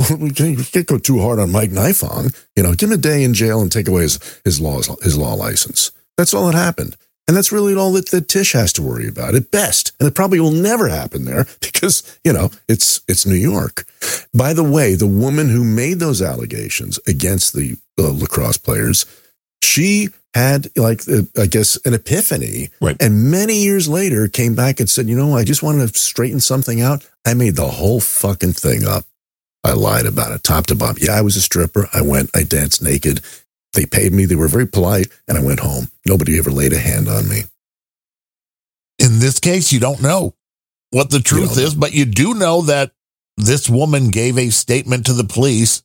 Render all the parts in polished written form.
we can't go too hard on Mike Nifong. Give him a day in jail and take away his law license. That's all that happened. And that's really all that Tish has to worry about at best. And it probably will never happen there because, it's New York. By the way, the woman who made those allegations against the lacrosse players, she had I guess an epiphany. Right. And many years later came back and said, I just wanted to straighten something out. I made the whole fucking thing up. I lied about it, top to bottom. Yeah, I was a stripper. I danced naked. They paid me. They were very polite, and I went home. Nobody ever laid a hand on me. In this case, you don't know what the truth is, but you do know that this woman gave a statement to the police.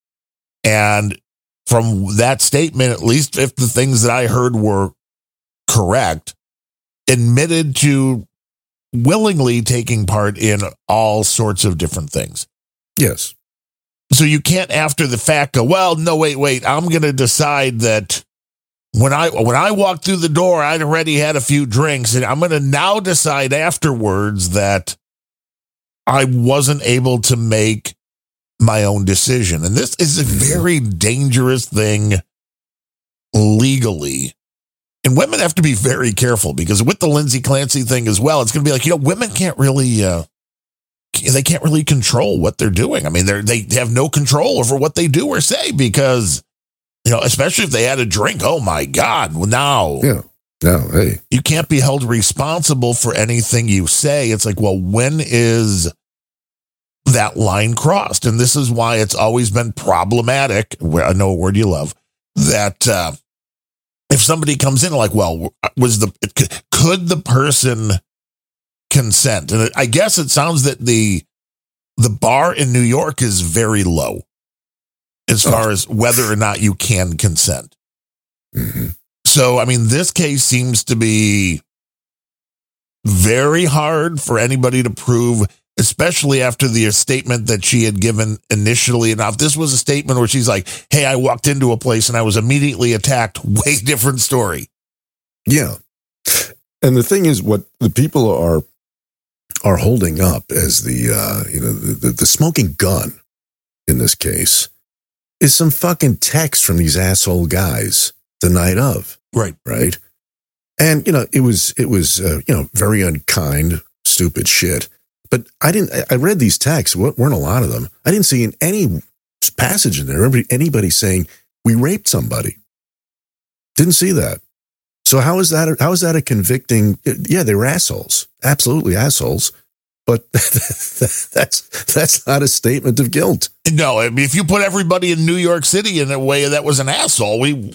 And from that statement, at least if the things that I heard were correct, admitted to willingly taking part in all sorts of different things. Yes. So you can't, after the fact, go, well, no, wait, I'm going to decide that when I walked through the door, I'd already had a few drinks, and I'm going to now decide afterwards that I wasn't able to make my own decision. And this is a very dangerous thing legally. And women have to be very careful, because with the Lindsay Clancy thing as well, it's going to be like, women can't really... they can't really control what they're doing. I mean, they have no control over what they do or say, because, especially if they had a drink. Oh my God. Well, now, hey, you can't be held responsible for anything you say. It's like, well, when is that line crossed? And this is why it's always been problematic. I know a word you love, that if somebody comes in like, well, could the person consent? And I guess it sounds that the bar in New York is very low as far as whether or not you can consent. Mm-hmm. So, I mean, this case seems to be very hard for anybody to prove, especially after the statement that she had given initially. And if this was a statement where she's like, hey, I walked into a place and I was immediately attacked, way different story. Yeah. And the thing is, what the people are holding up as the smoking gun in this case is some fucking text from these asshole guys the night of. Right. And, it was very unkind, stupid shit. But I read these texts, weren't a lot of them. I didn't see in any passage in there anybody saying we raped somebody. Didn't see that. So how is that a convicting? Yeah, they were assholes, absolutely assholes, but that's not a statement of guilt. No, I mean, if you put everybody in New York City in a way that was an asshole, I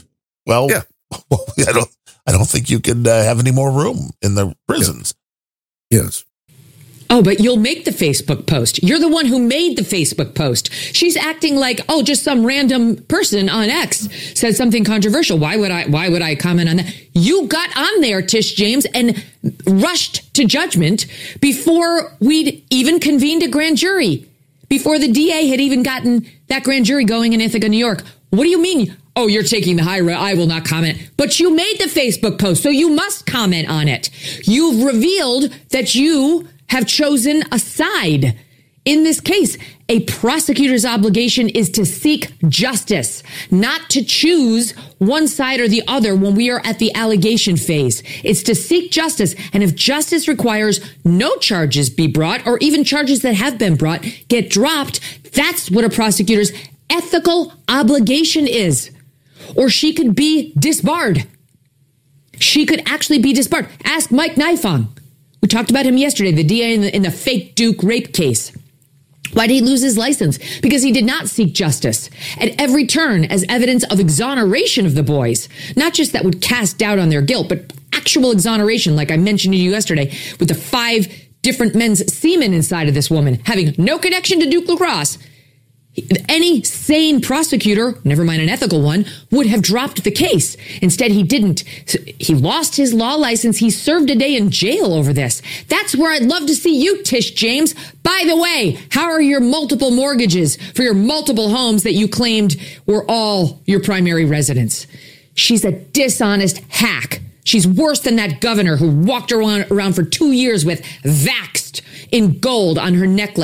don't think you could have any more room in the prisons. Yeah. Yes. Oh, but you'll make the Facebook post. You're the one who made the Facebook post. She's acting like, just some random person on X said something controversial. Why would I comment on that? You got on there, Tish James, and rushed to judgment before we'd even convened a grand jury, before the DA had even gotten that grand jury going in Ithaca, New York. What do you mean? Oh, you're taking the high road. I will not comment. But you made the Facebook post, so you must comment on it. You've revealed that you have chosen a side. In this case, a prosecutor's obligation is to seek justice, not to choose one side or the other when we are at the allegation phase. It's to seek justice. And if justice requires no charges be brought, or even charges that have been brought get dropped, that's what a prosecutor's ethical obligation is. Or she could be disbarred. She could actually be disbarred. Ask Mike Nifong. We talked about him yesterday, the DA in the fake Duke rape case. Why did he lose his license? Because he did not seek justice at every turn as evidence of exoneration of the boys. Not just that would cast doubt on their guilt, but actual exoneration, like I mentioned to you yesterday, with the 5 different men's semen inside of this woman, having no connection to Duke lacrosse. Any sane prosecutor, never mind an ethical one, would have dropped the case. Instead, he didn't. He lost his law license. He served a day in jail over this. That's where I'd love to see you, Tish James. By the way, how are your multiple mortgages for your multiple homes that you claimed were all your primary residence? She's a dishonest hack. She's worse than that governor who walked around for 2 years with Vaxxed in gold on her necklace.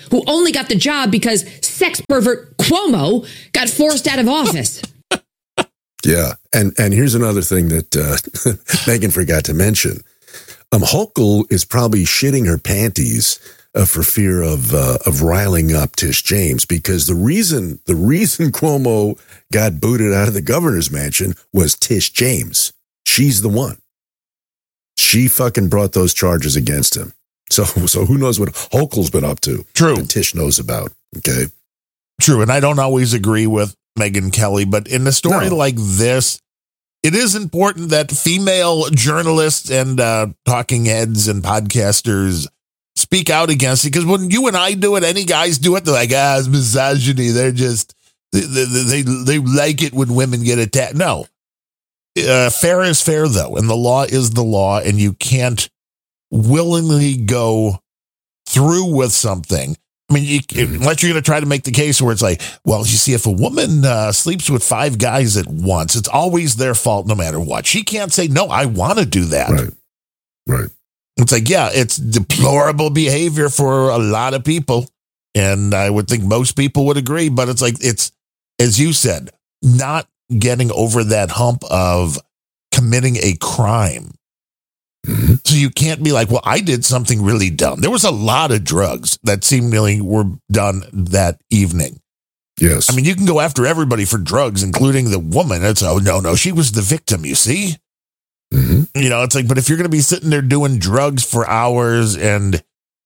who only got the job because sex pervert Cuomo got forced out of office. Yeah. And here's another thing that Megan forgot to mention. Hochul is probably shitting her panties for fear of riling up Tish James, because the reason Cuomo got booted out of the governor's mansion was Tish James. She's the one. She fucking brought those charges against him. So who knows what Hochul's been up to? True. And Tish knows about. Okay. True. And I don't always agree with Megyn Kelly, but in a story like this, it is important that female journalists and talking heads and podcasters speak out against it, because when you and I do it, any guys do it, they're like, it's misogyny. They're just, they like it when women get attacked. No. Fair is fair, though, and the law is the law, and you can't willingly go through with something. I mean, unless you're going to try to make the case where it's like, well, you see, if a woman sleeps with 5 guys at once, it's always their fault no matter what. She can't say, no, I want to do that. Right. It's like, yeah, it's deplorable behavior for a lot of people, and I would think most people would agree, but it's like, it's, as you said, not getting over that hump of committing a crime. Mm-hmm. So you can't be like, well, I did something really dumb. There was a lot of drugs that seemingly were done that evening. Yes. I mean, you can go after everybody for drugs, including the woman. It's, oh, no, she was the victim, you see? Mm-hmm. You know, it's like, but if you're going to be sitting there doing drugs for hours and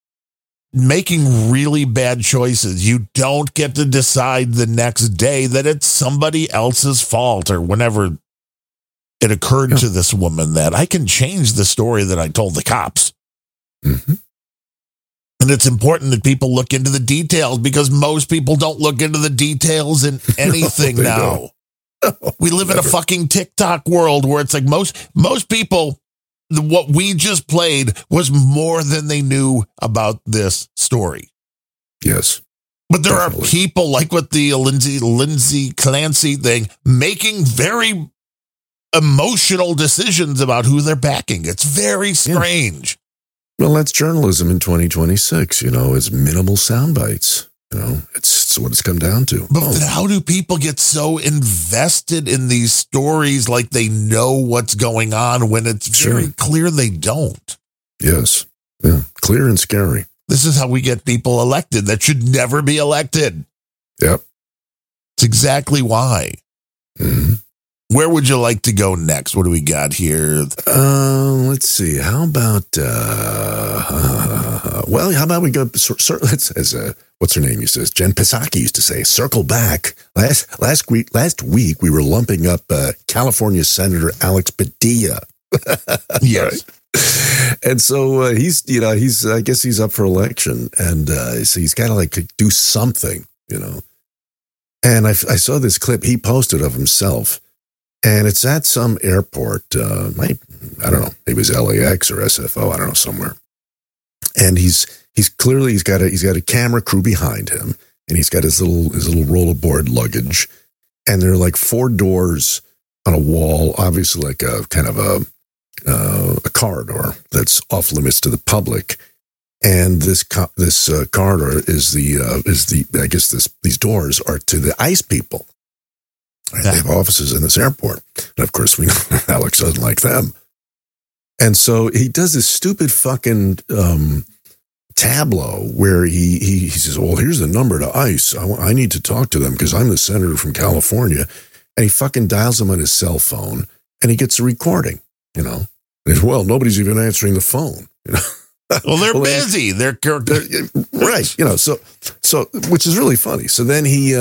making really bad choices, you don't get to decide the next day that it's somebody else's fault, or whenever it occurred to this woman that I can change the story that I told the cops. Mm-hmm. And it's important that people look into the details, because most people don't look into the details in anything now. We live in a fucking TikTok world where it's like most people, what we just played was more than they knew about this story. Yes. But there Definitely. are people like with the Lindsay Clancy thing making very emotional decisions about who they're backing. It's very strange. Well, that's journalism in 2026. It's minimal sound bites. It's what it's come down to. But then how do people get so invested in these stories like they know what's going on when it's very clear they don't? Yes. Yeah. Clear and scary. This is how we get people elected that should never be elected. Yep. It's exactly why. Mm-hmm. Where would you like to go next? What do we got here? Let's see. How about, how about we go, as what's her name used to say, Jen Psaki used to say, circle back. Last week, we were lumping up California Senator Alex Padilla. Yes. And so I guess he's up for election, and so he's got to do something, And I saw this clip he posted of himself. And it's at some airport, I don't know, maybe it was LAX or SFO, I don't know, somewhere. And he's got a camera crew behind him, and he's got his little rollerboard luggage, and there are like 4 doors on a wall, obviously like a kind of a corridor that's off limits to the public. And this corridor is I guess these doors are to the ICE people. Right? They have offices in this airport. And of course, we know Alex doesn't like them. And so he does this stupid fucking tableau where he says, well, here's the number to ICE. I need to talk to them because I'm the senator from California. And he fucking dials them on his cell phone, and he gets a recording, And, well, nobody's even answering the phone, Well, they're busy. They're right. So which is really funny. So then he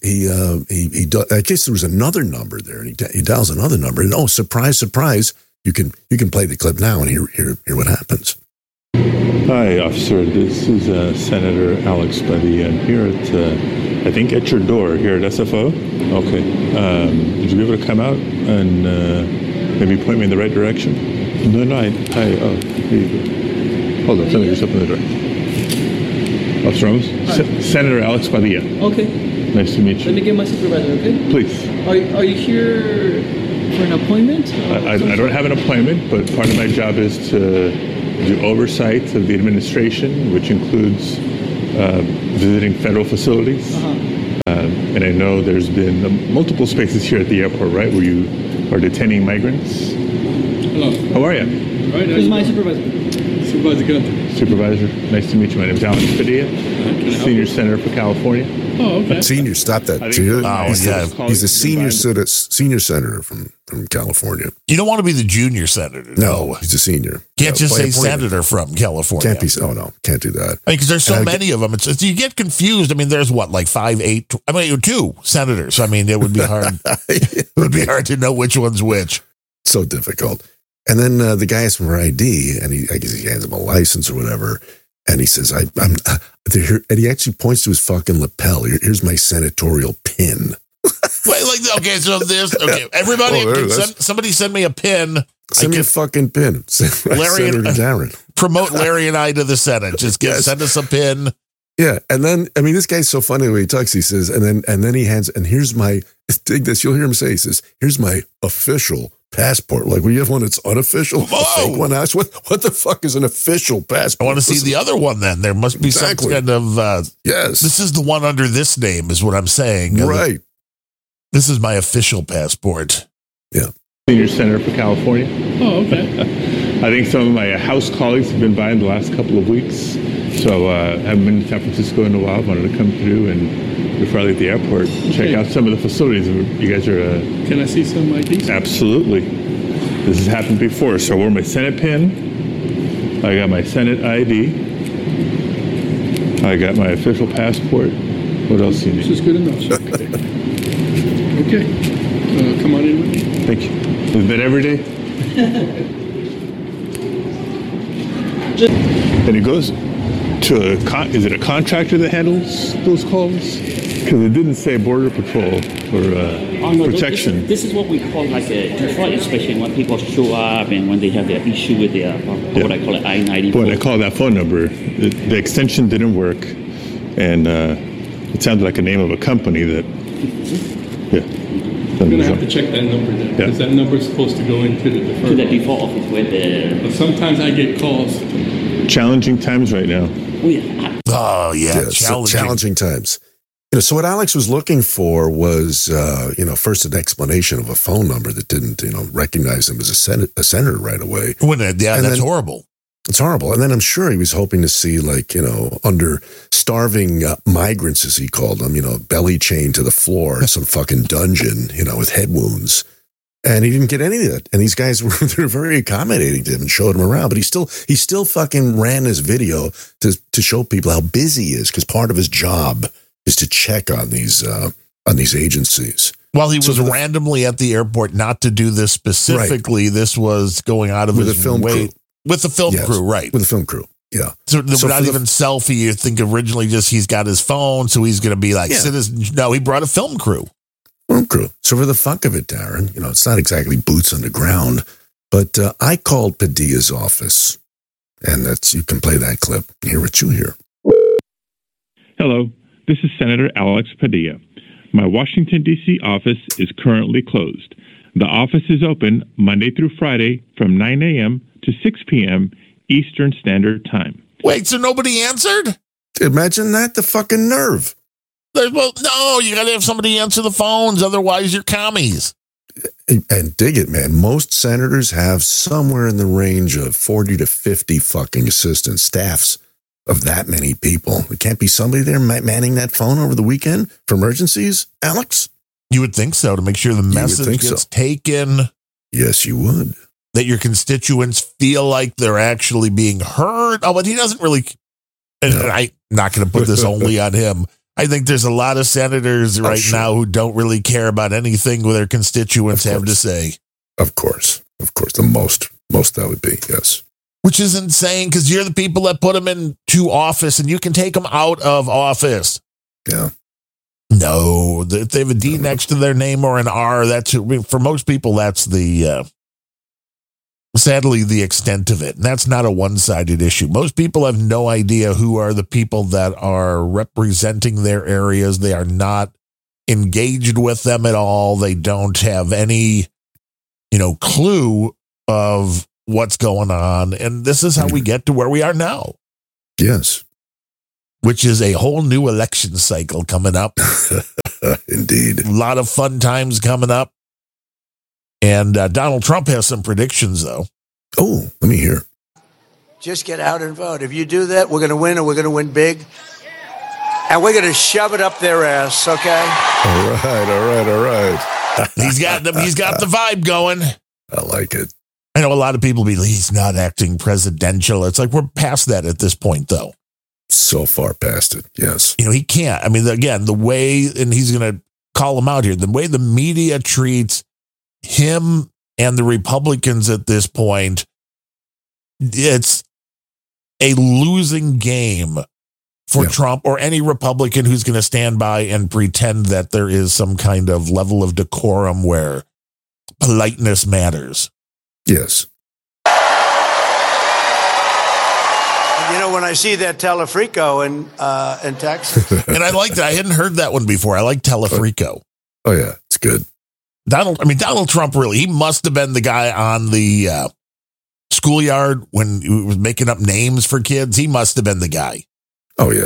I guess there was another number there, and he dials another number, and surprise, surprise, you can play the clip now and hear what happens. Hi, officer. This is Senator Alex Padilla. I'm here at, I think at your door here at SFO. Okay. Would you be able to come out and maybe point me in the right direction? No, here you go. Hold on, Senator, yourself in the door. Officer Ramos? Senator Alex Padilla. Okay. Nice to meet you. Let me get my supervisor, okay? Please. Are you here for an appointment? I don't have an appointment, but part of my job is to do oversight of the administration, which includes visiting federal facilities. And I know there's been multiple spaces here at the airport, right, where you are detaining migrants. Hello. How are you? All right. This is my supervisor. Supervisor Gunther. Supervisor, nice to meet you. My name is Alex Padilla, Senior Senator for California. Oh, okay. Senior, stop that. I think- He's a senior senator from California. You don't want to be the junior senator. No, he's a senior. Can't just by say appointment. senator from California. Can't be. Oh no, can't do that. Because there's so And I many of them. It's you get confused. I mean, there's what, like 5, 8. I mean, 2 senators. I mean, it would be hard. It would be hard to know which one's which. So difficult. And then the guy asks for ID, and I guess he hands him a license or whatever. And he says, I'm here. And he actually points to his fucking lapel. Here's my senatorial pin. Wait, like, okay, so this, okay, everybody, somebody send me a pin. Send me a fucking pin. Larry and Darren. Promote Larry and I to the Senate. Just send us a pin. Yeah, and then I mean, this guy's so funny when he talks. He says, and then he hands, and here's my, dig this. You'll hear him say, he says, here's my official passport. Like, when you have one that's unofficial, a fake one. Ask what the fuck is an official passport? I want to see the other one. Then there must be some kind of yes. This is the one under this name, is what I'm saying. Right. This is my official passport. Yeah. Senior Senator for California. Oh, okay. I think some of my House colleagues have been by in the last couple of weeks. So I haven't been to San Francisco in a while. Wanted to come through and before I leave the airport, check out some of the facilities. You guys are... Can I see some IDs? Absolutely. This has happened before. So I wore my Senate pin. I got my Senate ID. I got my official passport. What else do you need? This is good enough, sir. Okay. Come on in with me. Thank you. We've been every day. And it goes to is it a contractor that handles those calls? Because it didn't say Border Patrol or protection. This is what we call like a default inspection when people show up and when they have their issue with their, what I call it, I-94. When I called that phone number, the extension didn't work. And it sounded like a name of a company that, I'm going to have to check that number then. Because that number is supposed to go into the deferred. To the default office where the... But sometimes I get calls. Challenging times right now. Oh, yeah. Challenging times. So what Alex was looking for was, first an explanation of a phone number that didn't, recognize him as a senator right away. That's horrible. It's horrible. And then I'm sure he was hoping to see, under starving migrants, as he called them, belly chained to the floor, some fucking dungeon, with head wounds. And he didn't get any of that. And these guys they're very accommodating to him and showed him around. But he still fucking ran this video to show people how busy he is, because part of his job is to check on these agencies. Well, he was randomly at the airport, not to do this specifically. Right. This was going out of his way. With the film crew, right. With the film crew, yeah. So not even selfie. You think originally just he's got his phone, so he's going to be like citizen. No, he brought a film crew. Film crew. So for the fuck of it, Darren, it's not exactly boots on the ground, but I called Padilla's office, and you can play that clip and hear what you hear. Hello, this is Senator Alex Padilla. My Washington, D.C. office is currently closed. The office is open Monday through Friday from 9 a.m. to 6 p.m. Eastern Standard Time. Wait, so nobody answered? Imagine that, the fucking nerve. No, you got to have somebody answer the phones, otherwise you're commies. And dig it, man. Most senators have somewhere in the range of 40 to 50 fucking assistant staffs of that many people. It can't be somebody there manning that phone over the weekend for emergencies, Alex? You would think so, to make sure the message gets taken. Yes, you would. That your constituents feel like they're actually being heard. Oh, but he doesn't really, and I'm not going to put this only on him. I think there's a lot of senators now who don't really care about anything their constituents have to say. Of course. The most that would be, yes. Which is insane, because you're the people that put them into office, and you can take them out of office. Yeah. No, if they have a D next to their name or an R, for most people, that's sadly the extent of it. And that's not a one-sided issue. Most people have no idea who are the people that are representing their areas. They are not engaged with them at all. They don't have any, clue of what's going on. And this is how we get to where we are now. Yes. which is a whole new election cycle coming up. Indeed. A lot of fun times coming up. And Donald Trump has some predictions, though. Oh, let me hear. Just get out and vote. If you do that, we're going to win, and we're going to win big. And we're going to shove it up their ass, okay? All right. He's got the vibe going. I like it. I know a lot of people be, he's not acting presidential. It's like we're past that at this point, though. So far past it, yes. He can't. I mean, again, the way, and he's going to call him out here, the way the media treats him and the Republicans at this point, it's a losing game for Trump or any Republican who's going to stand by and pretend that there is some kind of level of decorum where politeness matters. Yes. When I see that Telefrico in Texas. And I liked it. I hadn't heard that one before. I like Telefrico. Oh, yeah. It's good. Donald Trump, really, he must have been the guy on the schoolyard when he was making up names for kids. He must have been the guy. Oh, yeah.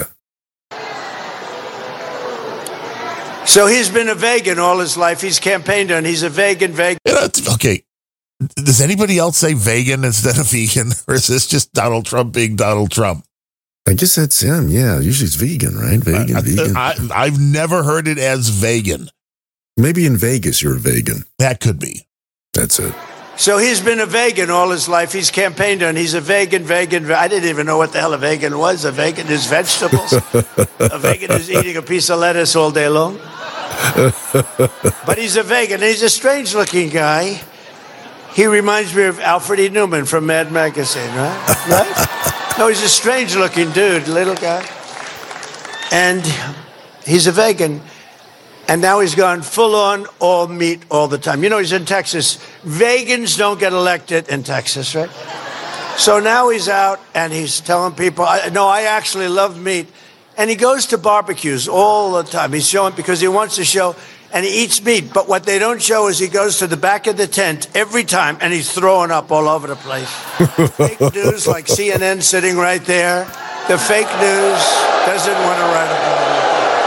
So he's been a vegan all his life. He's campaigned on. He's a vegan. Okay. Does anybody else say vegan instead of vegan? Or is this just Donald Trump being Donald Trump? I guess that's him. Yeah. Usually it's vegan, right? Vegan. I've never heard it as vegan. Maybe in Vegas you're a vegan. That could be. That's it. So he's been a vegan all his life. He's campaigned on. He's a vegan. I didn't even know what the hell a vegan was. A vegan is vegetables. A vegan is eating a piece of lettuce all day long. But he's a vegan. He's a strange-looking guy. He reminds me of Alfred E. Newman from Mad Magazine, right? No, he's a strange-looking dude, little guy. And he's a vegan. And now he's gone full-on all meat all the time. He's in Texas. Vegans don't get elected in Texas, right? So now he's out and he's telling people, I actually love meat. And he goes to barbecues all the time. He's showing because he wants to show, and he eats meat. But what they don't show is he goes to the back of the tent every time and he's throwing up all over the place. Fake news like CNN sitting right there. The fake news doesn't want to write about it.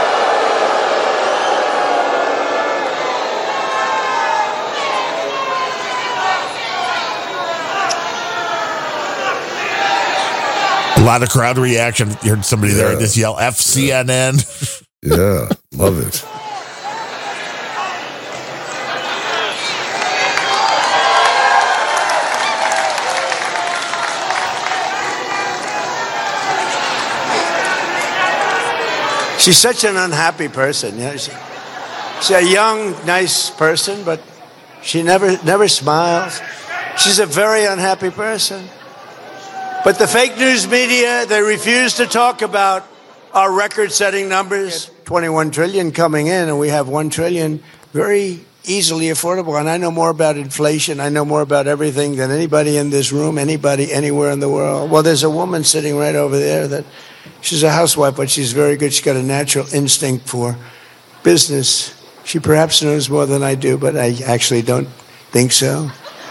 A lot of crowd reaction. You heard somebody there just yell FCNN. Yeah, love it. She's such an unhappy person. She's a young, nice person, but she never smiles. She's a very unhappy person. But the fake news media, they refuse to talk about our record-setting numbers. 21 trillion coming in, and we have 1 trillion very easily affordable. And I know more about inflation. I know more about everything than anybody in this room, anybody anywhere in the world. Well, there's a woman sitting right over there that she's a housewife, but she's very good. She's got a natural instinct for business. She perhaps knows more than I do, but I actually don't think so.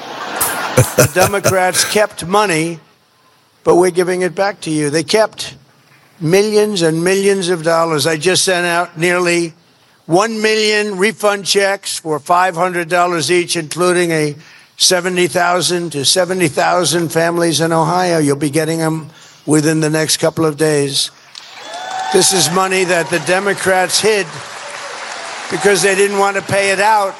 The Democrats kept money, but we're giving it back to you. They kept millions and millions of dollars. I just sent out nearly 1 million refund checks for $500 each, including a 70,000 to 70,000 families in Ohio. You'll be getting them within the next couple of days. This is money that the Democrats hid because they didn't want to pay it out.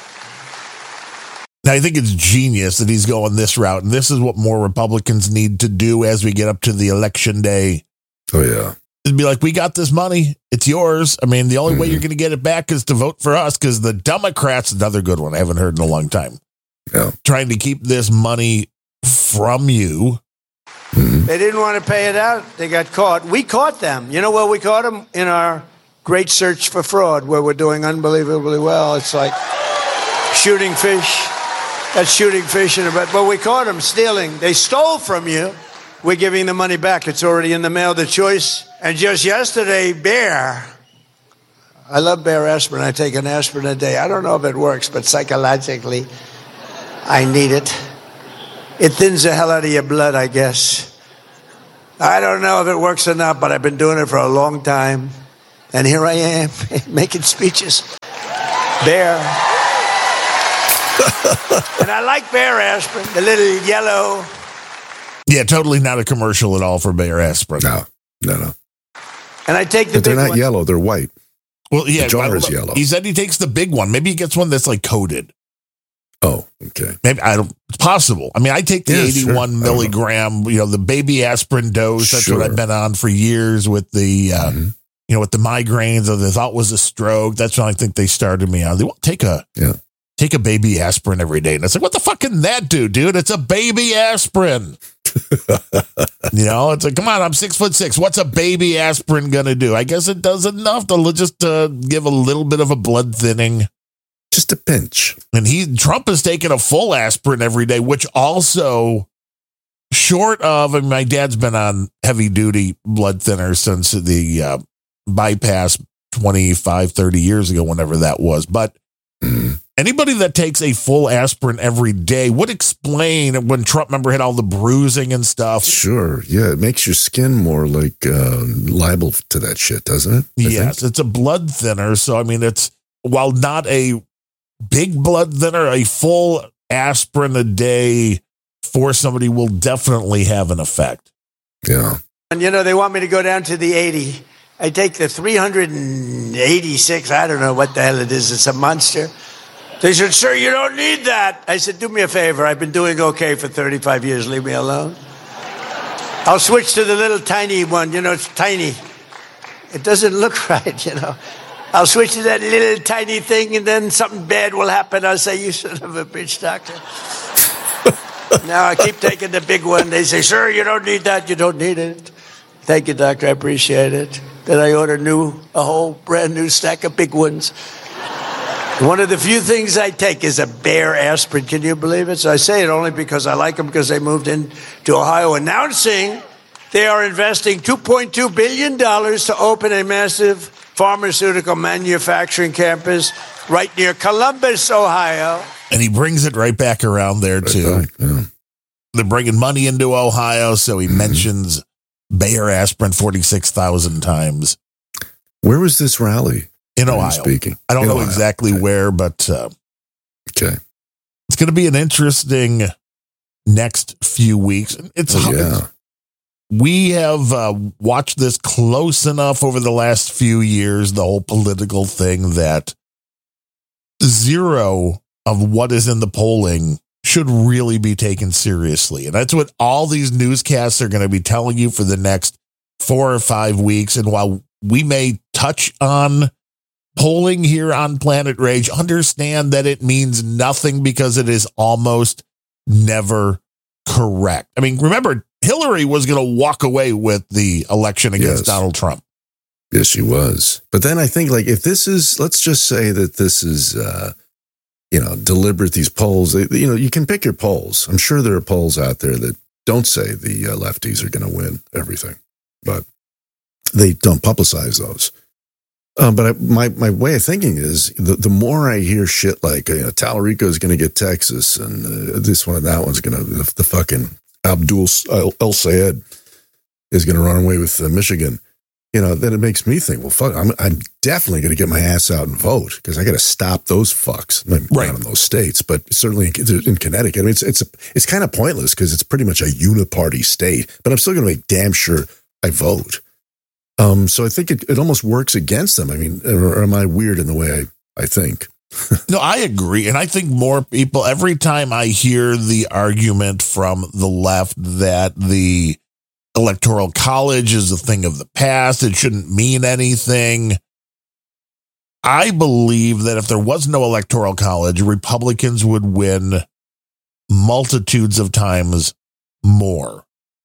Now, I think it's genius that he's going this route, and this is what more Republicans need to do as we get up to the election day. Oh, yeah. It'd be like, we got this money. It's yours. I mean, the only way you're going to get it back is to vote for us, because the Democrats, another good one I haven't heard in a long time, trying to keep this money from you. They didn't want to pay it out. They got caught. We caught them. You know where we caught them? In our great search for fraud, where we're doing unbelievably well. It's like shooting fish. That's shooting fish in a bed. But we caught them stealing. They stole from you. We're giving the money back. It's already in the mail. The choice. And just yesterday, Bayer. I love Bayer aspirin. I take an aspirin a day. I don't know if it works, but psychologically, I need it. It thins the hell out of your blood, I guess. I don't know if it works or not, but I've been doing it for a long time. And here I am making speeches. Bayer. And I like Bayer aspirin, the little yellow. Yeah, totally not a commercial at all for Bayer aspirin. No. And I take the But they're big not one. yellow, they're white. Well, yeah, The jar is yellow. He said he takes the big one. Maybe he gets one that's like coated. Oh, okay. Maybe it's possible. I mean, I take the Yeah, 81 sure. milligram, the baby aspirin dose. That's what I've been on for years with the, with the migraines. Or they thought was a stroke. That's when I think they started me on. They won't take a baby aspirin every day. And it's like, what the fuck can that do, dude? It's a baby aspirin. It's like, come on, I'm 6'6". What's a baby aspirin going to do? I guess it does enough to just give a little bit of a blood thinning. Just a pinch. And Trump is taking a full aspirin every day, which also, short of, my dad's been on heavy duty blood thinner since the bypass 25, 30 years ago, whenever that was. But anybody that takes a full aspirin every day would explain when Trump, remember, had all the bruising and stuff. Sure. Yeah. It makes your skin more like liable to that shit, doesn't it? Yes. It's a blood thinner. So, I mean, it's, while not a big blood thinner, a full aspirin a day for somebody will definitely have an effect. Yeah. And they want me to go down to the 80. I take the 386. I don't know what the hell it is. It's a monster. They said, sir, you don't need that. I said, do me a favor. I've been doing okay for 35 years. Leave me alone. I'll switch to the little tiny one. It's tiny. It doesn't look right, I'll switch to that little tiny thing, and then something bad will happen. I'll say, you son of a bitch, doctor. Now I keep taking the big one. They say, sir, you don't need that. You don't need it. Thank you, doctor. I appreciate it. Then I order a whole brand new stack of big ones. One of the few things I take is a Bayer aspirin. Can you believe it? So I say it only because I like them, because they moved into Ohio, announcing they are investing $2.2 billion to open a massive pharmaceutical manufacturing campus right near Columbus, Ohio. And he brings it right back around there, too. They're bringing money into Ohio, so he mentions Bayer aspirin 46,000 times. Where was this rally? In Ohio. Speaking. I don't know Ohio. exactly where, but okay. It's going to be an interesting next few weeks. We have watched this close enough over the last few years, the whole political thing, that zero of what is in the polling should really be taken seriously. And that's what all these newscasts are going to be telling you for the next 4 or 5 weeks. And while we may touch on polling here on Planet Rage, understand that it means nothing, because it is almost never correct. I mean, remember, Hillary was going to walk away with the election against Donald Trump. Yes, she was. But then I think, if this is, let's just say that this is, deliberate, these polls, you can pick your polls. I'm sure there are polls out there that don't say the lefties are going to win everything, but they don't publicize those. But my way of thinking is the more I hear shit like Tallarico is going to get Texas, and this one and that one's going to, the fucking Abdul El Sayed is going to run away with Michigan, then it makes me think, well, fuck, I'm definitely going to get my ass out and vote, because I got to stop those fucks. Not in those states, but certainly in Connecticut. I mean, it's kind of pointless, because it's pretty much a uniparty state, but I'm still going to make damn sure I vote. So I think it almost works against them. I mean, or am I weird in the way I think? No, I agree. And I think more people, every time I hear the argument from the left that the Electoral College is a thing of the past, it shouldn't mean anything, I believe that if there was no Electoral College, Republicans would win multitudes of times more.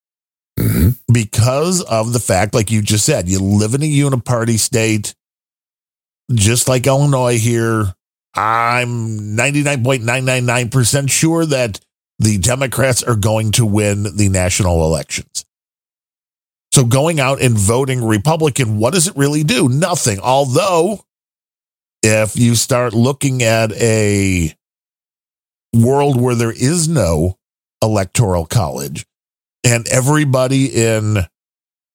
Because of the fact, like you just said, you live in a uniparty state, just like Illinois here. I'm 99.999% sure that the Democrats are going to win the national elections. So going out and voting Republican, what does it really do? Nothing. Although, if you start looking at a world where there is no Electoral College, and everybody in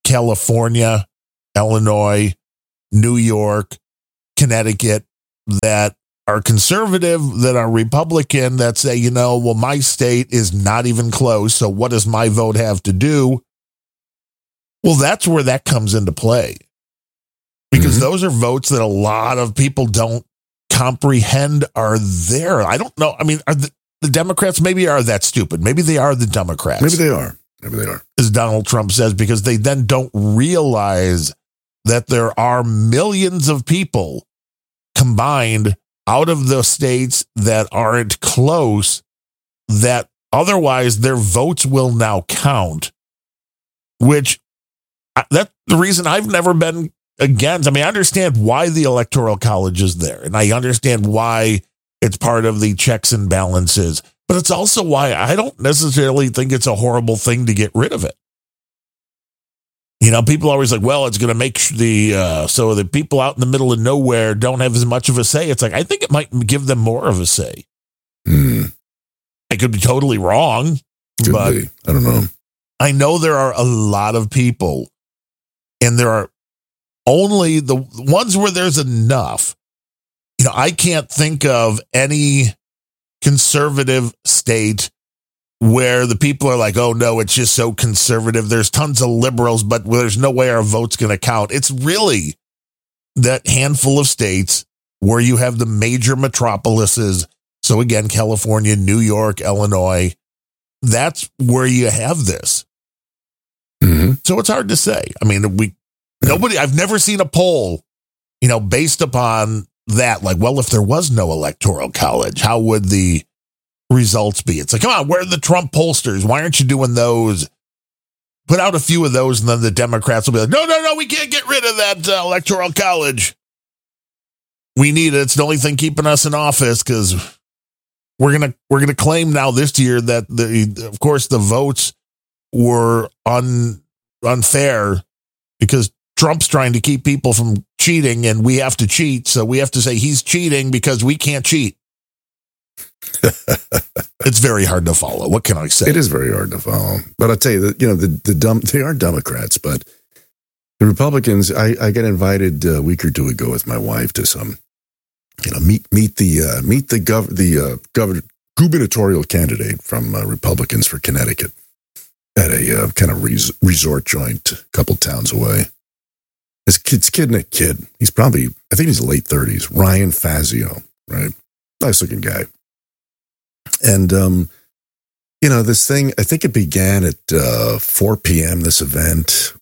California, Illinois, New York, Connecticut that are conservative, that are Republican, that say, well, my state is not even close, so what does my vote have to do? Well, that's where that comes into play. Because those are votes that a lot of people don't comprehend are there. I don't know. I mean, are the Democrats maybe are that stupid? Maybe they are the Democrats. Maybe they are. As Donald Trump says, because they then don't realize that there are millions of people combined out of the states that aren't close, that otherwise their votes will now count, which that's the reason I've never been against. I mean, I understand why the Electoral College is there, and I understand why it's part of the checks and balances, but it's also why I don't necessarily think it's a horrible thing to get rid of it. People are always like, well, it's going to make so the people out in the middle of nowhere don't have as much of a say. It's like, I think it might give them more of a say. I could be totally wrong, but I don't know. I know there are a lot of people, and there are only the ones where there's enough. I can't think of any conservative state where the people are like, oh, no, it's just so conservative. There's tons of liberals, but there's no way our vote's going to count. It's really that handful of states where you have the major metropolises. So again, California, New York, Illinois, that's where you have this. So it's hard to say. I mean, I've never seen a poll, based upon that. Like, well, if there was no Electoral College, how would the results be? It's like, come on, where are the Trump pollsters? Why aren't you doing those? Put out a few of those, and then the Democrats will be like, no, we can't get rid of that Electoral College. We need it. It's the only thing keeping us in office, because we're gonna claim now this year that of course the votes were unfair because Trump's trying to keep people from cheating, and we have to cheat, so we have to say he's cheating because we can't cheat. It's very hard to follow. What can I say? It is very hard to follow. But I'll tell you that, they are Democrats, but the Republicans, I got invited a week or two ago with my wife to some, meet the gubernatorial candidate from Republicans for Connecticut at a kind of resort joint a couple towns away. This kid. He's probably, I think he's late 30s. Ryan Fazio, right? Nice looking guy. And, this thing, I think it began at 4 p.m., this event.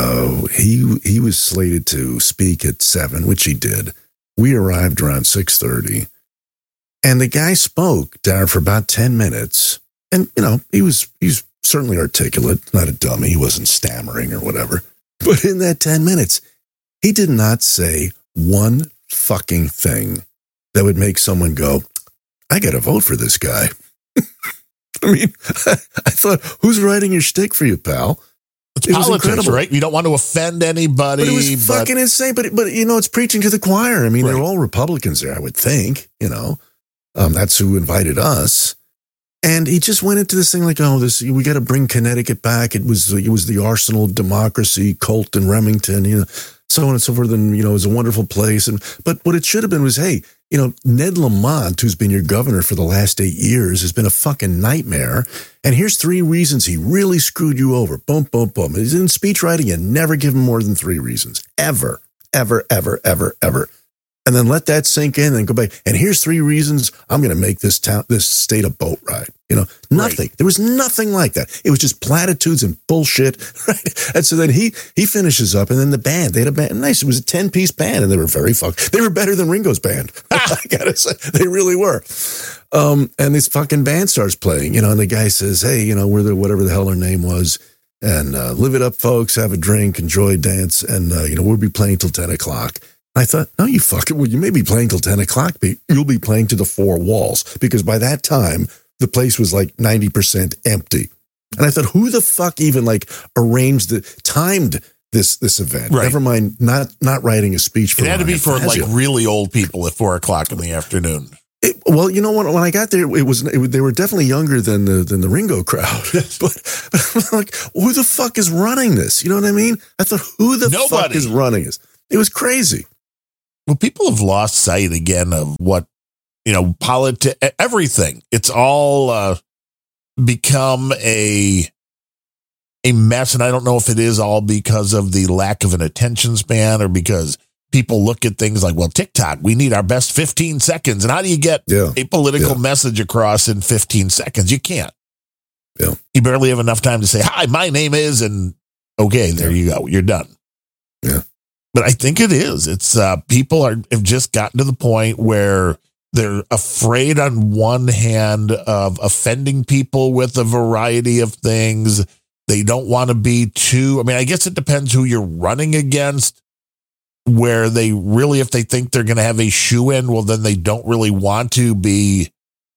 He was slated to speak at 7, which he did. We arrived around 6:30. And the guy spoke, Darren, for about 10 minutes. And, he's certainly articulate, not a dummy. He wasn't stammering or whatever. But in that 10 minutes, he did not say one fucking thing that would make someone go, I got to vote for this guy. I mean, I thought, who's writing your shtick for you, pal? It's politics, right? You don't want to offend anybody. But it was fucking insane. But it's preaching to the choir. I mean, They're all Republicans there, I would think. That's who invited us. And he just went into this thing like, we got to bring Connecticut back. It was the arsenal of democracy, Colton, Remington, so on and so forth. And, it was a wonderful place. But what it should have been was, hey, Ned Lamont, who's been your governor for the last 8 years, has been a fucking nightmare. And here's 3 reasons he really screwed you over. Boom, boom, boom. He's in speech writing, and never give him more than 3 reasons. Ever, ever, ever, ever, ever. And then let that sink in and go back. And here's 3 reasons I'm going to make this state a boat ride. Nothing. Right. There was nothing like that. It was just platitudes and bullshit. Right? And so then he finishes up, and then the band, they had a band. Nice. It was a 10-piece band, and they were very fucked. They were better than Ringo's band. I gotta say, they really were. And this fucking band starts playing, and the guy says, hey, we're the whatever the hell her name was. And live it up, folks. Have a drink, enjoy, dance. And, we'll be playing till 10 o'clock. I thought, no, you fucking, well, you may be playing till 10 o'clock, but you'll be playing to the 4 walls, because by that time, the place was like 90% empty. And I thought, who the fuck even timed this event? Right. Never mind, not writing a speech for it had to be for like really old people at 4 o'clock in the afternoon. Well, you know what? When I got there, they were definitely younger than the Ringo crowd. but I'm like, who the fuck is running this? You know what I mean? I thought, who the fuck is running this? It was crazy. Well, people have lost sight again of what, everything. It's all become a mess, and I don't know if it is all because of the lack of an attention span or because people look at things like, well, TikTok, we need our best 15 seconds. And how do you get a political message across in 15 seconds? You can't. Yeah. You barely have enough time to say, hi, my name is, and okay, there you go. You're done. Yeah. But I think it is. It's people have just gotten to the point where they're afraid on one hand of offending people with a variety of things. They don't want to be too, I guess it depends who you're running against, where they really, if they think they're going to have a shoe-in, well, then they don't really want to be,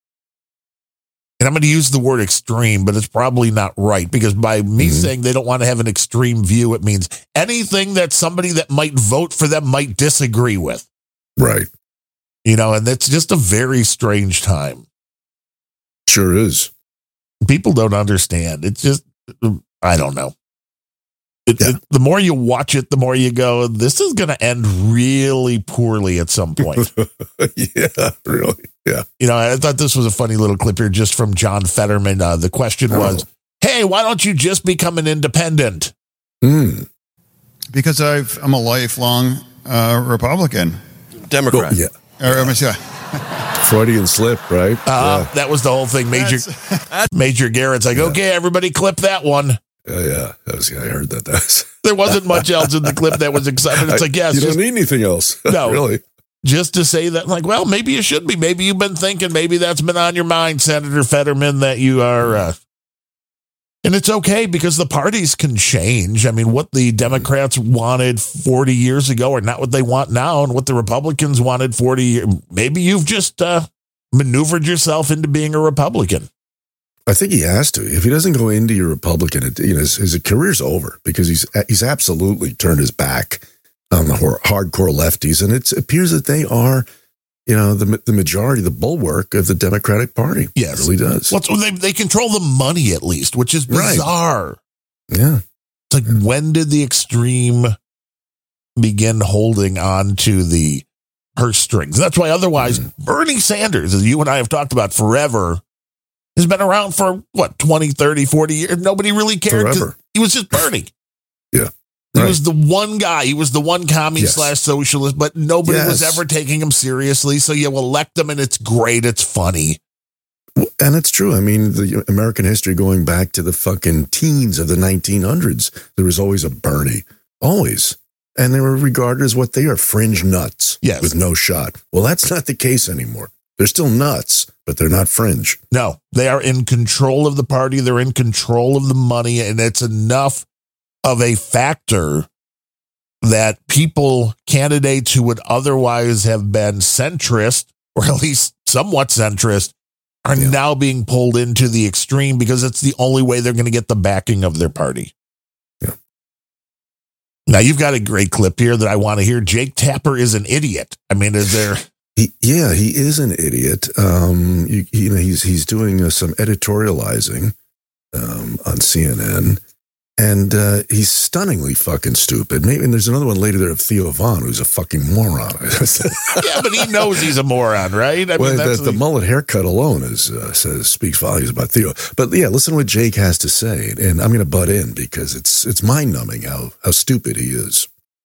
and I'm going to use the word extreme, but it's probably not right, because by me saying they don't want to have an extreme view, it means anything that somebody that might vote for them might disagree with. Right. And that's just a very strange time. Sure is. People don't understand. It's just, I don't know. The more you watch it, the more you go, this is going to end really poorly at some point. Yeah, really. Yeah. I thought this was a funny little clip here just from John Fetterman. The question was, hey, why don't you just become an independent? Because I'm a lifelong Republican. Democrat. Freudian slip, right? That was the whole thing. Major Garrett's like, okay, everybody clip that one. Yeah, I heard that. There wasn't much else in the clip that was exciting. It's like, yes. You don't need anything else. No. Really. Just to say that, like, well, maybe you should be. Maybe you've been thinking, maybe that's been on your mind, Senator Fetterman, that you are. And it's okay because the parties can change. What the Democrats wanted 40 years ago are not what they want now, and what the Republicans wanted 40 years. Maybe you've just maneuvered yourself into being a Republican. I think he has to. If he doesn't go into your Republican, his career's over, because he's absolutely turned his back on the hardcore lefties, and it appears that they are, the majority, the bulwark of the Democratic Party. Yes, it really does. Well, they control the money at least, which is bizarre. Right. Yeah, it's like, when did the extreme begin holding on to the purse strings? That's why otherwise, Bernie Sanders, as you and I have talked about forever, has been around for 20, 30, 40 years. Nobody really cared. Forever. He was just Bernie. Yeah. He was the one guy. He was the one commie / socialist, but nobody was ever taking him seriously. So you elect him and it's great. It's funny. And it's true. The American history going back to the fucking teens of the 1900s, there was always a Bernie. Always. And they were regarded as what they are, fringe nuts with no shot. Well, that's not the case anymore. They're still nuts, but they're not fringe. No, they are in control of the party. They're in control of the money. And it's enough of a factor that candidates who would otherwise have been centrist, or at least somewhat centrist, are now being pulled into the extreme because it's the only way they're going to get the backing of their party. Yeah. Now, you've got a great clip here that I want to hear. Jake Tapper is an idiot. Is there... He is an idiot. He's doing some editorializing on CNN, and he's stunningly fucking stupid. Maybe, and there's another one later there of Theo Vaughn, who's a fucking moron. Yeah, but he knows he's a moron, right? The mullet haircut alone speaks volumes about Theo. But yeah, listen to what Jake has to say, and I'm going to butt in because it's mind numbing how stupid he is.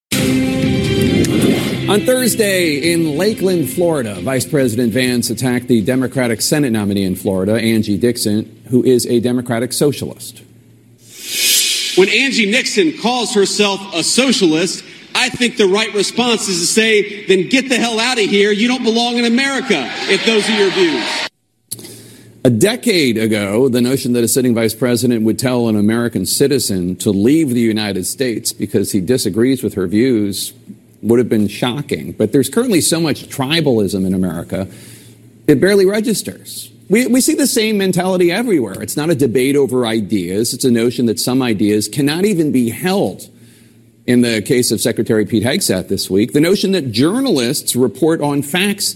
On Thursday in Lakeland, Florida, Vice President Vance attacked the Democratic Senate nominee in Florida, Angie Dixon, who is a Democratic socialist. When Angie Nixon calls herself a socialist, I think the right response is to say, then get the hell out of here. You don't belong in America if those are your views. A decade ago, the notion that a sitting vice president would tell an American citizen to leave the United States because he disagrees with her views would have been shocking. But there's currently so much tribalism in America, it barely registers. We see the same mentality everywhere. It's not a debate over ideas. It's a notion that some ideas cannot even be held. In the case of Secretary Pete Hegseth this week, the notion that journalists report on facts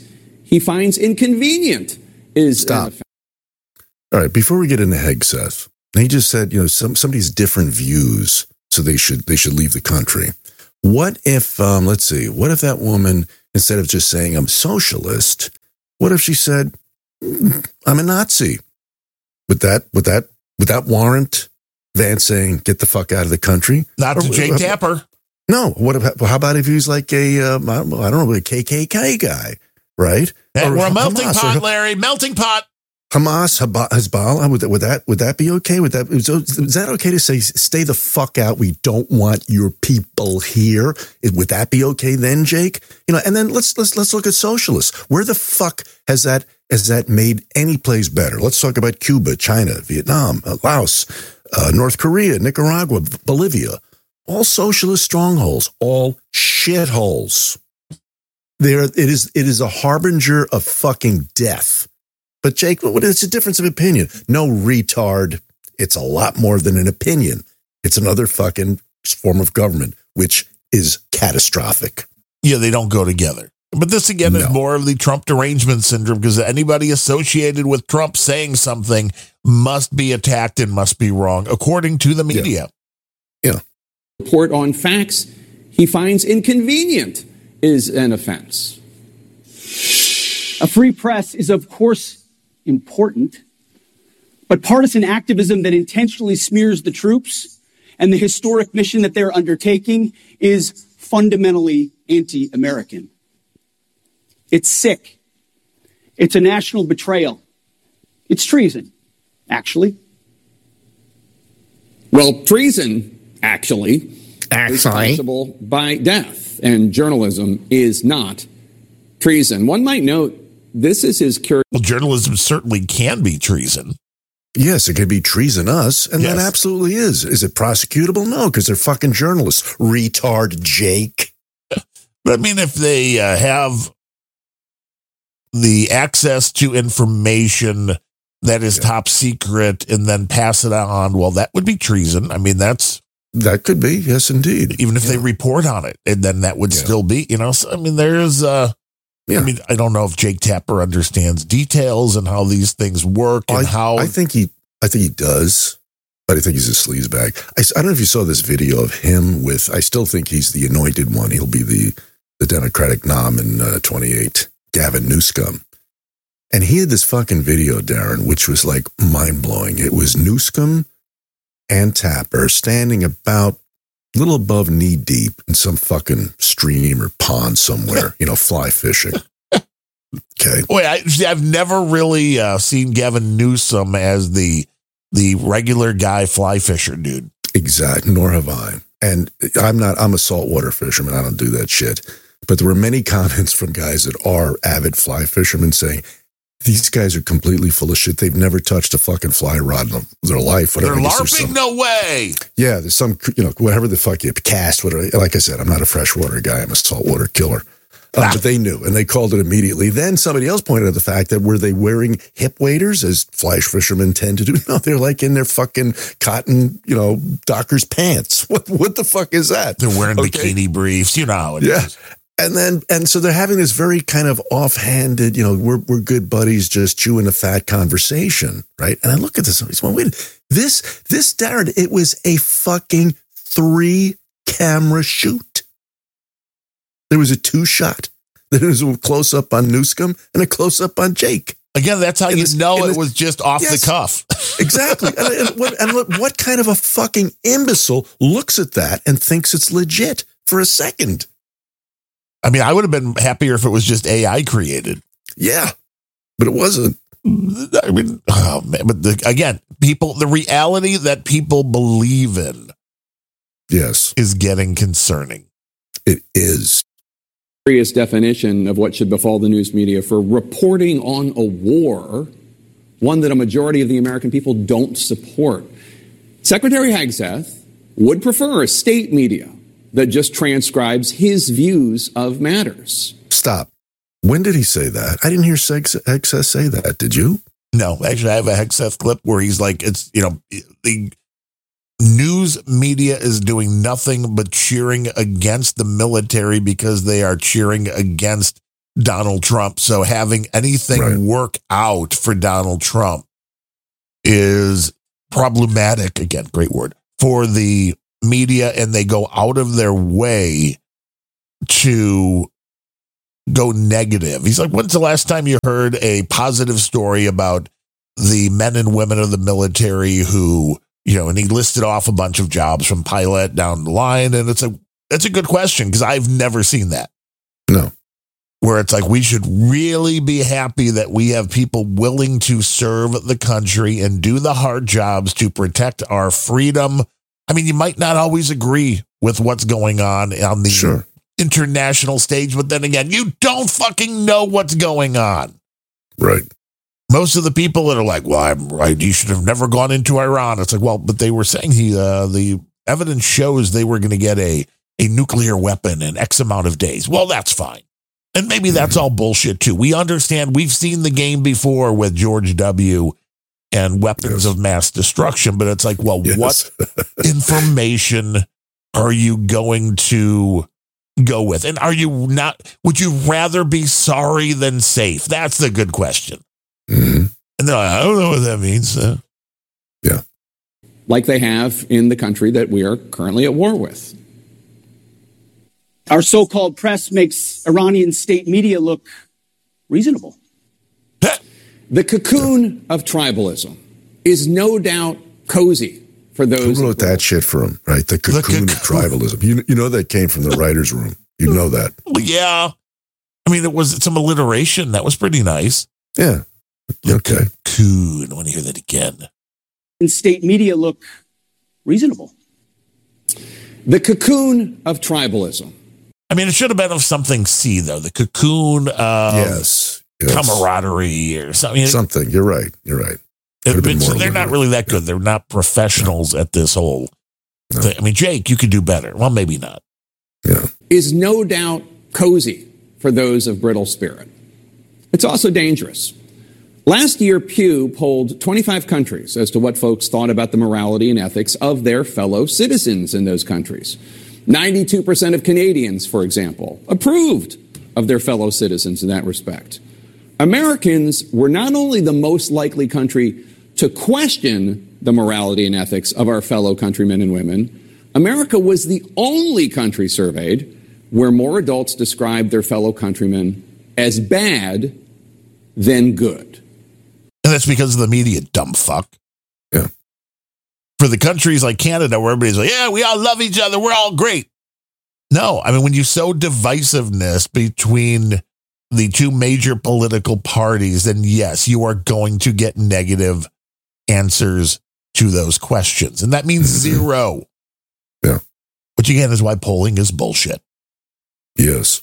he finds inconvenient is Stop. All right, before we get into Hegseth, he just said, somebody's different views, so they should leave the country. What if, let's see, what if that woman, instead of just saying I'm socialist, what if she said I'm a Nazi? Would that warrant Vance saying get the fuck out of the country? Not to Jake Tapper. No. How about if he was like a I don't know, a KKK guy, right? Hey, we're a melting Hamas, pot, Larry. Melting pot. Hamas, Hezbollah, would that be okay? Is that okay to say, stay the fuck out? We don't want your people here. Would that be okay then, Jake? And then let's look at socialists. Where the fuck has that made any place better? Let's talk about Cuba, China, Vietnam, Laos, North Korea, Nicaragua, Bolivia. All socialist strongholds, all shitholes. It is a harbinger of fucking death. But Jake, it's a difference of opinion. No, retard. It's a lot more than an opinion. It's another fucking form of government, which is catastrophic. Yeah, they don't go together. But this, again, is more of the Trump derangement syndrome, because anybody associated with Trump saying something must be attacked and must be wrong, according to the media. Yeah. Report on facts he finds inconvenient is an offense. A free press is, of course, important, but partisan activism that intentionally smears the troops and the historic mission that they're undertaking is fundamentally anti-American. It's sick. It's a national betrayal. It's treason, actually. Well, treason, actually, is punishable by death, and journalism is not treason. One might note, this is his cure. Well, journalism certainly can be treason. Yes, it can be treasonous, and that absolutely is. Is it prosecutable? No, because they're fucking journalists. Retard, Jake. But I mean, if they have the access to information that is top secret and then pass it on, well, that would be treason. I mean, that could be, yes, indeed. Even if they report on it, and then that would still be, so, I mean, there's I mean, I don't know if Jake Tapper understands details and how these things work and how. I think he does, but I think he's a sleazebag. I don't know if you saw this video of him with. I still think he's the anointed one. He'll be the Democratic nom in 28, Gavin Newsom, and he had this fucking video, Darren, which was like mind blowing. It was Newsom and Tapper standing about a little above knee deep in some fucking stream or pond somewhere, fly fishing. Okay. Wait, I've never really seen Gavin Newsom as the regular guy fly fisher dude. Exactly. Nor have I. And I'm a saltwater fisherman. I don't do that shit. But there were many comments from guys that are avid fly fishermen saying, these guys are completely full of shit. They've never touched a fucking fly rod in their life. Whatever. They're LARPing? No way. Yeah, there's some, whatever the fuck you cast, whatever. Like I said, I'm not a freshwater guy. I'm a saltwater killer. But they knew, and they called it immediately. Then somebody else pointed out the fact that were they wearing hip waders, as fly fishermen tend to do? No, they're like in their fucking cotton, Dockers pants. What the fuck is that? They're wearing bikini briefs. You know how it is. And so they're having this very kind of offhanded, we're good buddies, just chewing the fat conversation, right? And I look at this and I say, well, wait, this Darren, it was a fucking 3-camera shoot. There was a 2-shot. There was a close up on Newsom and a close up on Jake. Again, that's how it was just off the cuff. Exactly. And what kind of a fucking imbecile looks at that and thinks it's legit for a second? I mean, I would have been happier if it was just AI created. Yeah, but it wasn't. I mean, oh man, but the reality that people believe in, is getting concerning. It is. Serious definition of what should befall the news media for reporting on a war, one that a majority of the American people don't support. Secretary Hegseth would prefer a state media that just transcribes his views of matters. Stop. When did he say that? I didn't hear Hegseth say that. Did you? No, actually, I have a Hegseth clip where he's like, the news media is doing nothing but cheering against the military because they are cheering against Donald Trump. So having anything work out for Donald Trump is problematic. Again, great word, for the media, and they go out of their way to go negative. He's like, when's the last time you heard a positive story about the men and women of the military who, and he listed off a bunch of jobs from pilot down the line. And that's a good question, because I've never seen that. No. Where it's like, we should really be happy that we have people willing to serve the country and do the hard jobs to protect our freedom. I mean, you might not always agree with what's going on the international stage, but then again, you don't fucking know what's going on. Right. Most of the people that are like, well, I'm right, you should have never gone into Iran. It's like, well, but they were saying the evidence shows they were going to get a nuclear weapon in X amount of days. Well, that's fine. And maybe that's all bullshit too. We understand, we've seen the game before with George W. and weapons of mass destruction, but it's like, well, what information are you going to go with? And would you rather be sorry than safe? That's the good question. Mm-hmm. And they're like, I don't know what that means. Yeah. Like they have in the country that we are currently at war with. Our so-called press makes Iranian state media look reasonable. The cocoon of tribalism is no doubt cozy for those. Who wrote that shit for him, right? The cocoon of tribalism. You know that came from the writer's room. You know that. Yeah. I mean, it was some alliteration. That was pretty nice. Yeah. Okay. Cocoon. I want to hear that again. And state media look reasonable. The cocoon of tribalism. I mean, it should have been of something C, though. The cocoon of camaraderie or something. Something. You're right. They're not really that good. They're not professionals at this whole thing. I mean, Jake, you could do better. Well, maybe not. Yeah. Is no doubt cozy for those of brittle spirit. It's also dangerous. Last year, Pew polled 25 countries as to what folks thought about the morality and ethics of their fellow citizens in those countries. 92% of Canadians, for example, approved of their fellow citizens in that respect. Americans were not only the most likely country to question the morality and ethics of our fellow countrymen and women, America was the only country surveyed where more adults described their fellow countrymen as bad than good. And that's because of the media, dumb fuck. Yeah. For the countries like Canada, where everybody's like, yeah, we all love each other, we're all great. No, I mean, when you sow divisiveness between the two major political parties, then yes, you are going to get negative answers to those questions. And that means zero. Yeah. Which again is why polling is bullshit. Yes.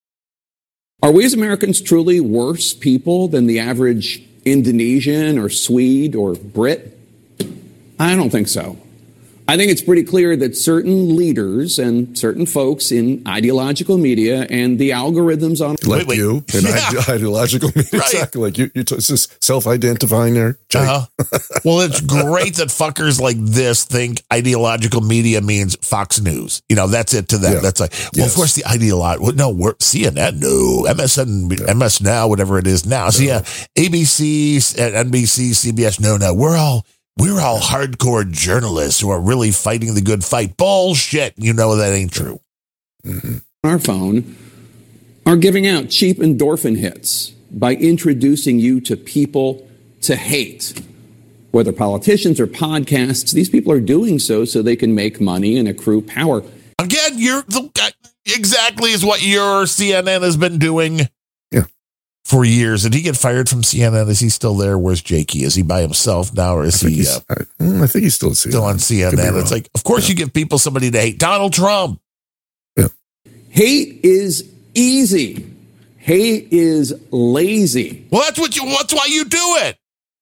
Are we as Americans truly worse people than the average Indonesian or Swede or Brit? I don't think so. I think it's pretty clear that certain leaders and certain folks in ideological media and the algorithms on you in ideological media, right. Exactly. Like you it's just self-identifying there. Well, it's great that fuckers like this think ideological media means Fox News. That's it to them. Yeah. That's like, well, of course the ideological. No, we're CNN. No, MSN, MS Now, whatever it is now. So yeah, ABC, NBC, CBS. No, we're all hardcore journalists who are really fighting the good fight. Bullshit. That ain't true. Mm-hmm. Our phone are giving out cheap endorphin hits by introducing you to people to hate. Whether politicians or podcasts, these people are doing so they can make money and accrue power. Again, exactly is what your CNN has been doing. For years. Did he get fired from CNN? Is he still there? Where's Jakey? Is he by himself now, or is he? I think he's still on CNN. It's like, of course, you give people somebody to hate. Donald Trump. Yeah. Hate is easy. Hate is lazy. Well, that's why you do it.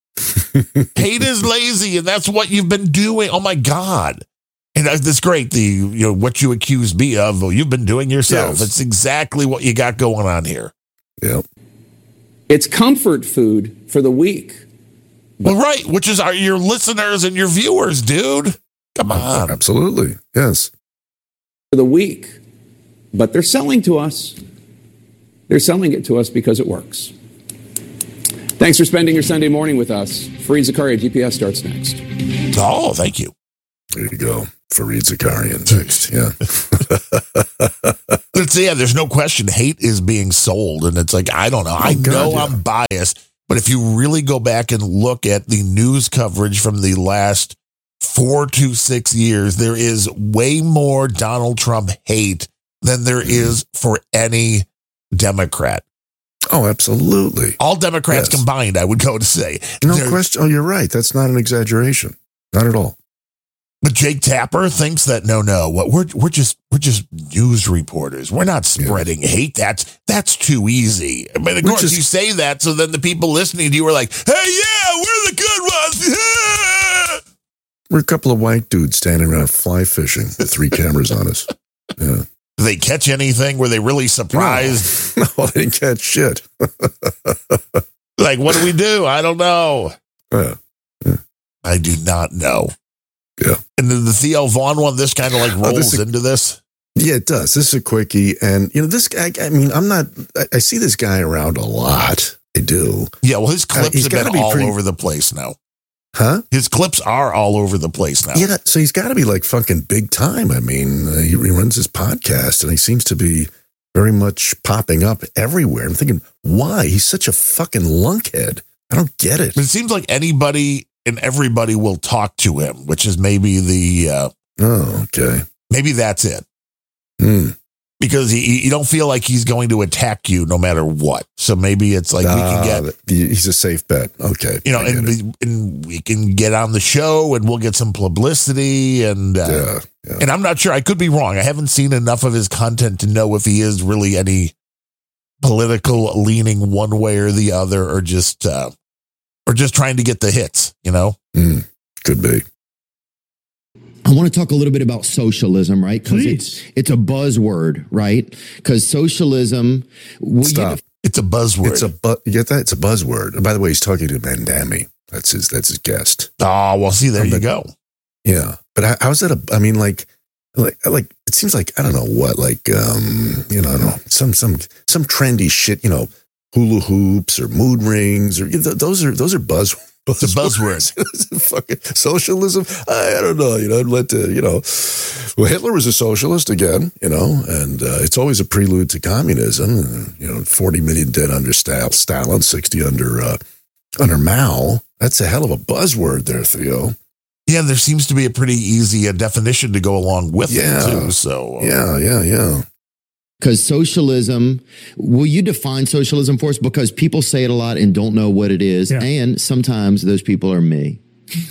Hate is lazy, and that's what you've been doing. Oh my God. And that's great. What you accuse me of, you've been doing yourself. Yes. It's exactly what you got going on here. Yeah. It's comfort food for the weak. Well, right, which is your listeners and your viewers, dude. Come on. Absolutely. Yes. For the weak. But they're selling to us They're selling it to us because it works. Thanks for spending your Sunday morning with us. Fareed Zakaria, GPS starts next. Oh, thank you. There you go. Fareed Zakarian text. Yeah. There's no question hate is being sold. And it's like, I don't know. I know I'm biased. But if you really go back and look at the news coverage from the last 4 to 6 years, there is way more Donald Trump hate than there is for any Democrat. Oh, absolutely. All Democrats combined, I would go to say. No question. Oh, you're right. That's not an exaggeration. Not at all. But Jake Tapper thinks that we're just news reporters. We're not spreading hate. That's too easy. But of course, you say that, so then the people listening to you are like, "Hey, yeah, we're the good ones." We're a couple of white dudes standing around fly fishing with 3 cameras on us. Yeah. Did they catch anything? Were they really surprised? No, they didn't catch shit. Like, what do we do? I don't know. Yeah. I do not know. Yeah. And then the Theo Vaughn one, this kind of like rolls into this. Yeah, it does. This is a quickie. And, this guy, I see this guy around a lot. I do. Yeah, well, his clips have been all over the place now. Huh? His clips are all over the place now. Yeah, so he's got to be like fucking big time. I mean, he runs his podcast and he seems to be very much popping up everywhere. I'm thinking, why? He's such a fucking lunkhead. I don't get it. But it seems like anybody and everybody will talk to him, which is maybe the... okay. Maybe that's it. Because you don't feel like he's going to attack you no matter what. So maybe it's like we can get... He's a safe bet. Okay. And we can get on the show and we'll get some publicity. And and I'm not sure. I could be wrong. I haven't seen enough of his content to know if he is really any political leaning one way or the other, or just trying to get the hits, Could be. I want to talk a little bit about socialism, right? Because it's a buzzword, right? Because socialism... Stop. It's a buzzword. You get that? It's a buzzword. And by the way, he's talking to Mandami. That's his guest. Oh, well, see, there you go. Yeah. But how's that like it seems like, I don't know what, like, I don't know, some trendy shit, hula hoops or mood rings, or those are buzzwords. It's a buzzword. Fucking socialism. I don't know. I'd let well, Hitler was a socialist again, and it's always a prelude to communism. 40 million dead under Stalin, 60 under Mao. That's a hell of a buzzword there, Theo. Yeah, there seems to be a pretty easy definition to go along with it too. So yeah. Because socialism, will you define socialism for us? Because people say it a lot and don't know what it is. Yeah. And sometimes those people are me.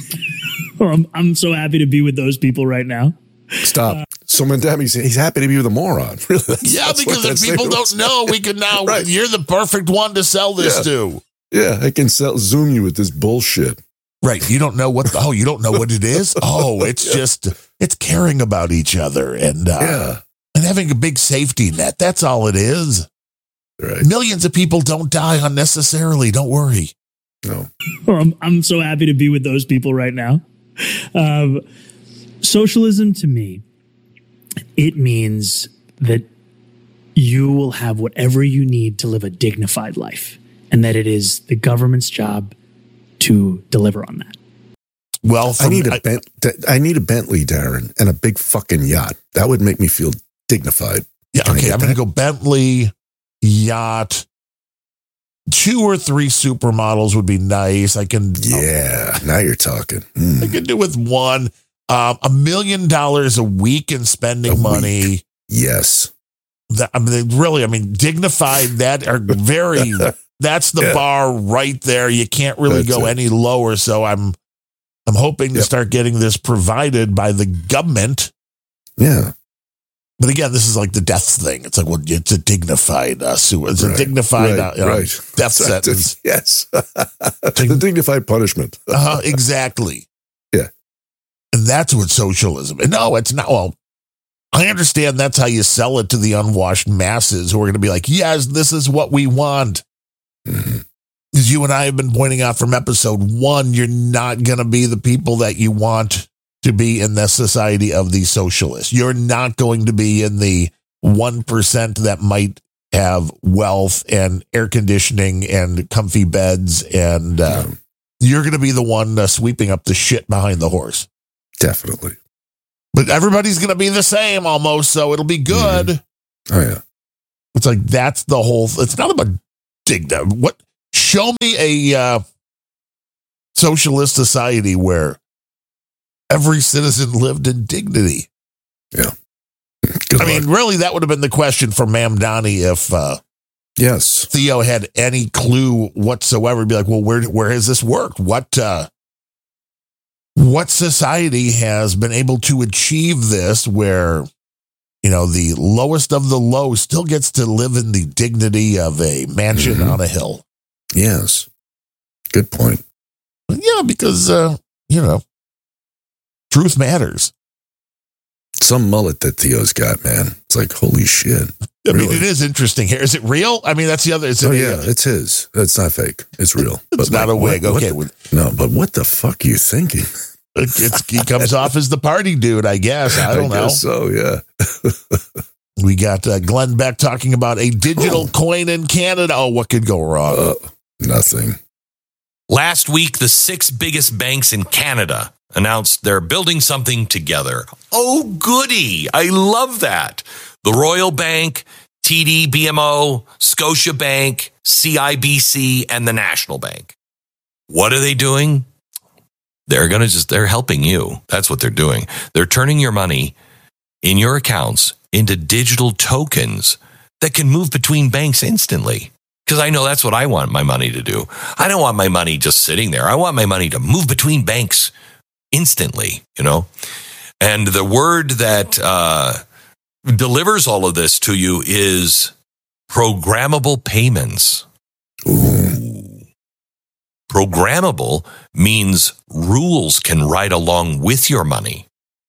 I'm so happy to be with those people right now. Stop. So Mandami's he's happy to be with a moron. Really? Because if people don't know, we can now, you're the perfect one to sell this to. Yeah, I can Zoom you with this bullshit. Right. You don't know you don't know what it is? Oh, it's just, it's caring about each other and having a big safety net. That's all it is. Right. Millions of people don't die unnecessarily. Don't worry. No. I'm so happy to be with those people right now. Socialism to me, it means that you will have whatever you need to live a dignified life, and that it is the government's job to deliver on that. Well, I need a Bentley, Darren, and a big fucking yacht. That would make me feel dignified. Yeah, okay, I'm going to go Bentley, yacht, 2 or 3 supermodels would be nice. I can... Yeah, now you're talking. I could do with one. $1 million a week in spending money. Yes. Dignified, that are very... That's the bar right there. You can't really go any lower. So I'm hoping to start getting this provided by the government. Yeah. But again, this is like the death thing. It's like, well, it's a dignified it's a dignified death sentence. Yes. The dignified punishment. Exactly. Yeah. And that's what socialism. And no, it's not. Well, I understand that's how you sell it to the unwashed masses who are going to be like, yes, this is what we want. As you and I have been pointing out from episode 1, you're not going to be the people that you want to be in the society of the socialists. You're not going to be in the 1% that might have wealth and air conditioning and comfy beds, and you're going to be the one sweeping up the shit behind the horse. Definitely. But everybody's going to be the same almost, so it'll be good. Mm-hmm. Oh, yeah. It's like, that's the whole, it's not about what, show me a socialist society where every citizen lived in dignity. Yeah. I mean, really, that would have been the question for Mamdani if yes, Theo had any clue whatsoever. Be like, well, where has this worked? What society has been able to achieve this where, you know, the lowest of the low still gets to live in the dignity of a mansion on a hill? Yes. Good point. Yeah, because, you know, truth matters. Some mullet that Theo's got, man. It's like, holy shit. I mean, it is interesting here. Is it real? I mean, that's the other. It's his. It's not fake. It's real. It's not a wig. Okay. No, but what the fuck are you thinking? He comes off as the party dude, I guess. I don't know. Guess so, yeah. We got Glenn Beck talking about a digital coin in Canada. Oh, what could go wrong? Nothing. Last week, the 6 biggest banks in Canada announced they're building something together. Oh, goody. I love that. The Royal Bank, TD, BMO, Scotiabank, CIBC, and the National Bank. What are they doing? They're helping you. That's what they're doing. They're turning your money in your accounts into digital tokens that can move between banks instantly. Because I know that's what I want my money to do. I don't want my money just sitting there. I want my money to move between banks instantly, you know? And the word that delivers all of this to you is programmable payments. Ooh. Programmable means rules can ride along with your money.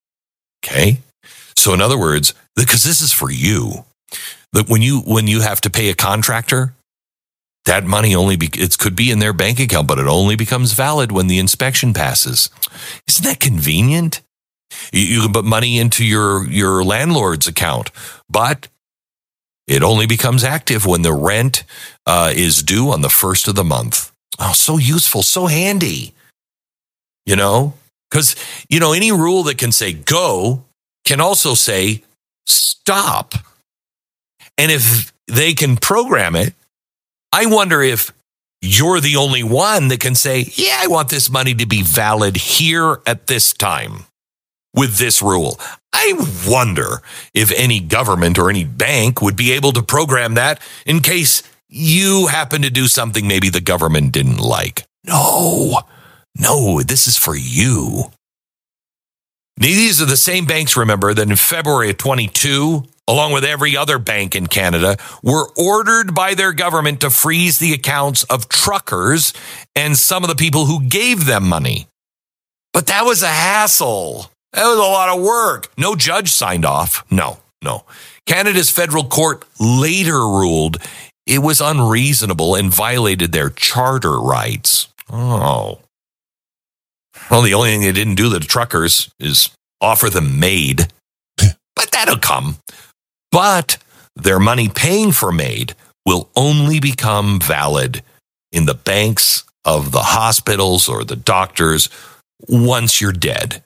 Okay? So in other words, because this is for you, that when you have to pay a contractor, that money it could be in their bank account, but it only becomes valid when the inspection passes. Isn't that convenient? You can put money into your landlord's account, but it only becomes active when the rent is due on the first of the month. Oh, so useful, so handy. You know, because, you know, any rule that can say go can also say stop. And if they can program it, I wonder if you're the only one that can say, yeah, I want this money to be valid here at this time with this rule. I wonder if any government or any bank would be able to program that in case you happen to do something maybe the government didn't like. No, this is for you. These are the same banks, remember, that in February of 22, along with every other bank in Canada, were ordered by their government to freeze the accounts of truckers and some of the people who gave them money. But that was a hassle. That was a lot of work. No judge signed off. No. Canada's federal court later ruled it was unreasonable and violated their charter rights. Oh. Well, the only thing they didn't do to the truckers is offer them MAID. But that'll come. But their money paying for MAID will only become valid in the banks of the hospitals or the doctors once you're dead.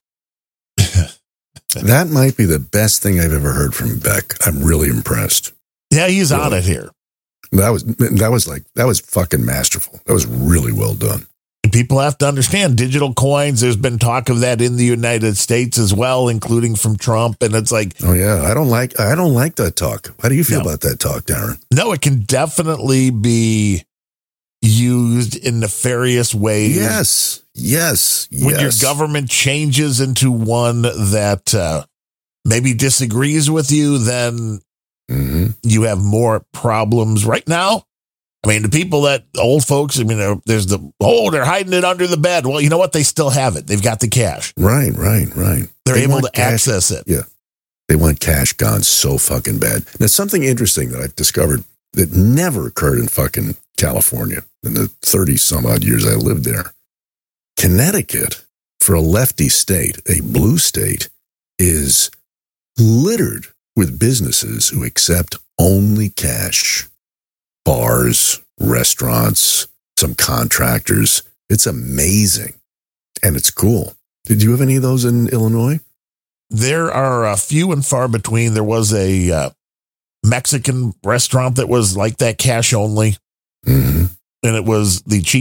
That might be the best thing I've ever heard from Beck. I'm really impressed. Yeah, he's on it here. That was fucking masterful. That was really well done. And people have to understand digital coins. There's been talk of that in the United States as well, including from Trump. And it's like, oh yeah, I don't like that talk. How do you feel about that talk, Darren? No, it can definitely be used in nefarious ways. Yes. When your government changes into one that maybe disagrees with you, then you have more problems. Right now, I mean, the people old folks, I mean, there's they're hiding it under the bed. Well, you know what? They still have it. They've got the cash. Right. They're able to access it. Yeah. They want cash gone so fucking bad. Now, something interesting that I've discovered that never occurred in fucking California in the 30 some odd years I lived there. Connecticut, for a lefty state, a blue state, is littered with businesses who accept only cash. Bars, restaurants, some contractors. It's amazing. And it's cool. Did you have any of those in Illinois? There are a few and far between. There was a Mexican restaurant that was like that, cash only. Mm-hmm. And it was the cheap